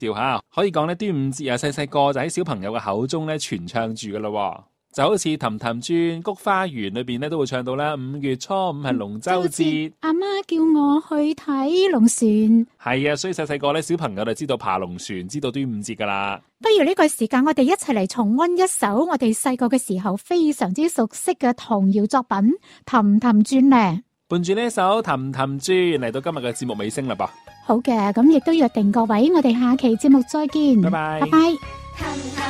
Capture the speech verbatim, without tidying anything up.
調吓，可以講咧端午節啊，細細個就喺小朋友嘅口中咧傳唱住噶啦。就好似《氹氹轉菊花園》裏邊咧都會唱到啦，五月初五係龍舟節， 阿媽叫我去睇龍船。 係啊，所以細細個咧小朋友就知道爬龍船，知道端午節噶啦。 不如呢個時間我哋一齊嚟重溫一首我哋細個嘅時候非常之熟悉嘅童謠作品《氹氹轉》咧。 伴住呢一首《氹氹轉》嚟到今日嘅節目尾聲啦噃。 好嘅，咁亦都約定各位，我哋下期節目再見。 拜拜。 拜拜。